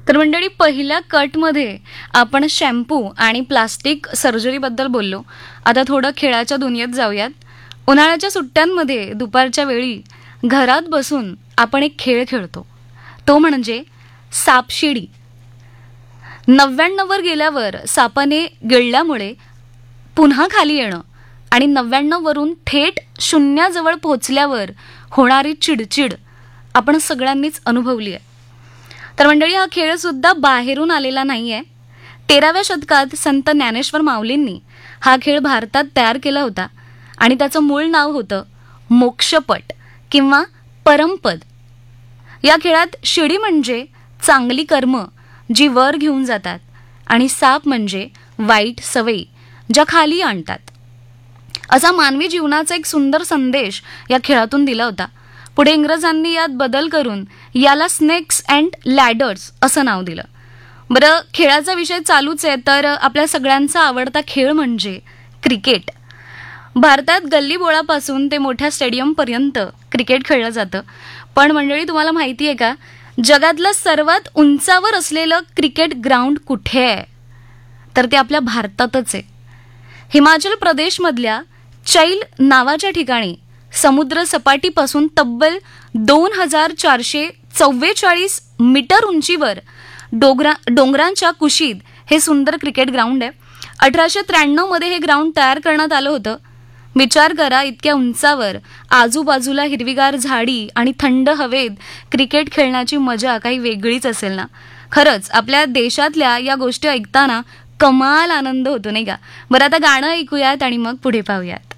तर मंडळी, पहिल्या कटमध्ये आपण शॅम्पू आणि प्लास्टिक सर्जरीबद्दल बोललो. आता थोडं खेळाच्या दुनियेत जाऊयात. उन्हाळ्याच्या सुट्ट्यांमध्ये दुपारच्या वेळी घरात बसून आपण एक खेळ खेळतो, तो म्हणजे सापशिडी. 99 वर गेल्यावर सापाने गिळल्यामुळे पुन्हा खाली येणं आणि 99 वरून थेट शून्याजवळ पोहोचल्यावर होणारी चिडचिड आपण सगळ्यांनीच अनुभवली आहे. तर मंडळी, हा खेळ सुद्धा बाहेरून आलेला नाहीये. 13व्या शतकात संत ज्ञानेश्वर माऊलींनी हा खेळ भारतात तयार केला होता आणि त्याचं मूळ नाव होतं मोक्षपट किंवा परमपद. या खेळात शिडी म्हणजे चांगली कर्म जी वर घेऊन जातात आणि साप म्हणजे वाईट सवयी ज्या खाली आणतात. असा मानवी जीवनाचा एक सुंदर संदेश या खेळातून दिला होता. पुढे इंग्रजांनी यात बदल करून याला स्नेक्स अँड लॅडर्स असं नाव दिलं. बरं, खेळाचा विषय चालूच आहे, तर आपल्या सगळ्यांचा आवडता खेळ म्हणजे क्रिकेट. भारतात गल्लीबोळापासून ते मोठ्या स्टेडियमपर्यंत क्रिकेट खेळलं जातं. पण मंडळी, तुम्हाला माहिती आहे का, जगातलं सर्वात उंचावर असलेलं क्रिकेट ग्राउंड कुठे आहे? तर ते आपल्या भारतातच आहे. हिमाचल प्रदेशमधल्या चैल नावाच्या ठिकाणी समुद्र सपाटीपासून तब्बल 2444 मीटर उंचीवर डोंगरांच्या कुशीत हे सुंदर क्रिकेट ग्राउंड आहे. 1893 मध्ये हे ग्राउंड तयार करण्यात आलं होतं. विचार करा, इतक्या उंचावर आजूबाजूला हिरवीगार झाडी आणि थंड हवेत क्रिकेट खेळण्याची मजा काही वेगळीच असेल ना. खरंच आपल्या देशातल्या या गोष्टी ऐकताना कमाल आनंद होतो, नाही का? बरं, आता गाणं ऐकूयात आणि मग पुढे पाहूयात.